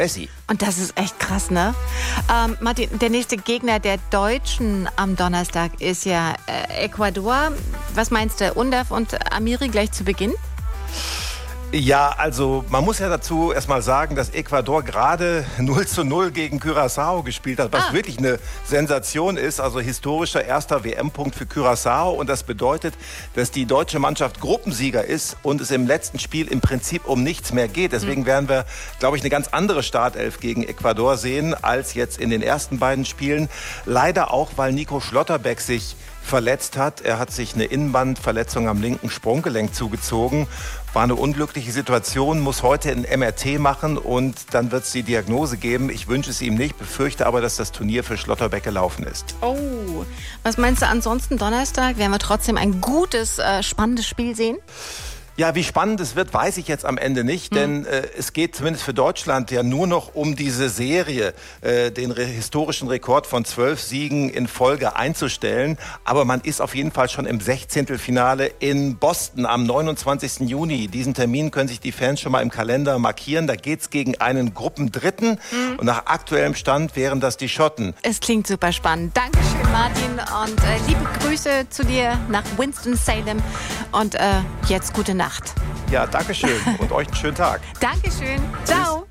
Messi. Und das ist echt krass, ne? Martin, der nächste Gegner der Deutschen am Donnerstag ist ja Ecuador. Was meinst du, Undav und Amiri gleich zu Beginn? Ja, also man muss ja dazu erstmal sagen, dass Ecuador gerade 0:0 gegen Curaçao gespielt hat, was wirklich eine Sensation ist. Also historischer erster WM-Punkt für Curaçao. Und das bedeutet, dass die deutsche Mannschaft Gruppensieger ist und es im letzten Spiel im Prinzip um nichts mehr geht. Deswegen werden wir, glaube ich, eine ganz andere Startelf gegen Ecuador sehen als jetzt in den ersten beiden Spielen. Leider auch, weil Nico Schlotterbeck sich verletzt hat. Er hat sich eine Innenbandverletzung am linken Sprunggelenk zugezogen. War eine unglückliche Situation, muss heute ein MRT machen und dann wird es die Diagnose geben. Ich wünsche es ihm nicht, befürchte aber, dass das Turnier für Schlotterbeck gelaufen ist. Oh, was meinst du ansonsten Donnerstag? Werden wir trotzdem ein gutes, spannendes Spiel sehen? Ja, wie spannend es wird, weiß ich jetzt am Ende nicht, denn es geht zumindest für Deutschland ja nur noch um diese Serie, den historischen Rekord von 12 Siegen in Folge einzustellen. Aber man ist auf jeden Fall schon im 16. in Boston am 29. Juni. Diesen Termin können sich die Fans schon mal im Kalender markieren. Da geht's gegen einen Gruppendritten und nach aktuellem Stand wären das die Schotten. Es klingt super spannend. Dankeschön, Martin, und liebe Grüße zu dir nach Winston-Salem und jetzt gute Nacht. Ja, danke schön und euch einen schönen Tag. Dankeschön. Ciao.